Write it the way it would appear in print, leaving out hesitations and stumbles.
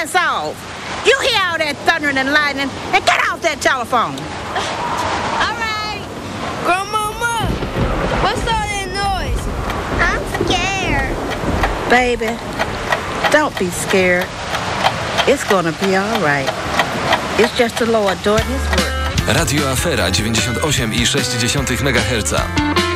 hands off. You hear all that thundering and lightning, and get off that telephone. All right. Grandmama, what's all that noise? I'm scared. Baby, don't be scared. It's gonna be all right. It's just the Lord doing his work. Radio Afera 98,6 MHz.